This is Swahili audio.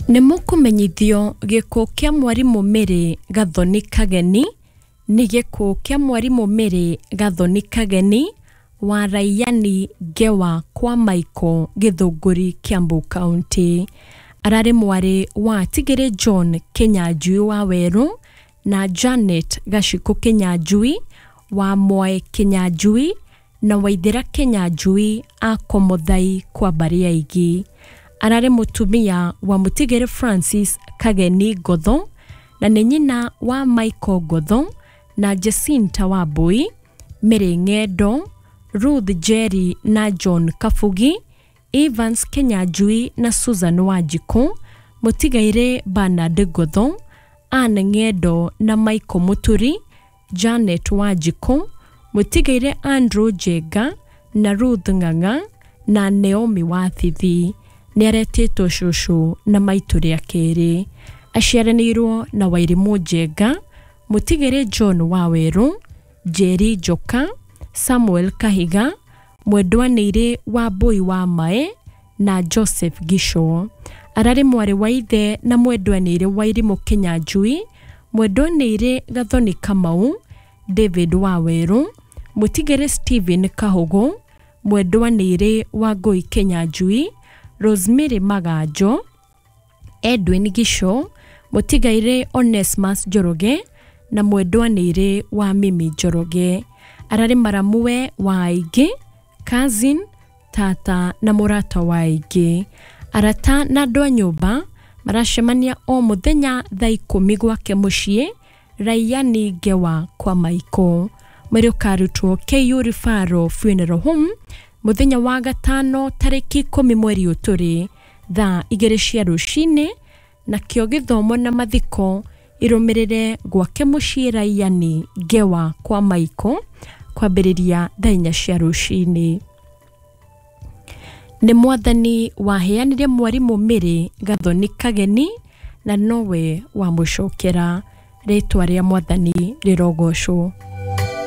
Nimukumenyithio gikuo kia mwarimu Mary Gathoni Kageni ni gikuo kia mwarimu Mary Gathoni Kageni wa Raiani Gewa kwa Maiko Githunguri Kiambu County. Arari mwari wa Tigere John Kinyanjui wa Weru na Janet Gashiko Kinyanjui wa Moe Kinyanjui na Waithira Kinyanjui akomuthai kwa baria igi. Arari mutumia wa Mutigere Francis Kageni Gotho na ni nyina wa Michael Gotho na Jacinta Wabui, Mary Ng'endo, Ruth Jerry na John Kafugi, Evans Kinyanjui na Susan Wanjiku, Mutigaire Bernard Gotho, Anne Ng'endo na Michael Muturi, Janet Wanjiku, Mutigaire Andrew Jega na Ruth Ng'ang'a na Naomi Wathithi. Niaretitwo shushu na maituri akeri. Aciaranirwo na Wairimu Jega, Mutigere John Waweru, Jerry Joka, Samuel Kahiga, Mwendwanire wa Boi wa Mae na Joseph Gisho. Arari mwari wa ithe na mwendwanire Wairimu Kinyanjui, Mwendwanire Gathoni Kamau, David Waweru, Mutigere Stephen Kahogo, Mwendwanire wa Ngui Kinyanjui, Rosemary Magajo, Edwin Gisho, Mutigaire Onesmus Njoroge na mwendwanire wa Mimi Njoroge. Arari maramue wa Aigi, cousin, tata na murata wa Aigi. Arata na andu a nyumba maracemania o muthenya thaa 10 gwake mucii Raiani Gewa kwa Maiko. Mweri ukarutwo KU Referral Funeral Home muthenya wa gatano tariki 10 mweri uturi thaa 2 cia rucini, na kio githomo na mathiko irumirire gwake mucii Raiani Gewa kwa Maiko kwambiriria thaa 4 cia rucini. Ni mwathani waheanire mwarimu Mary Gathoni Kageni na nowe wa mucokera. Ritwa ria mwathani rirogocwo.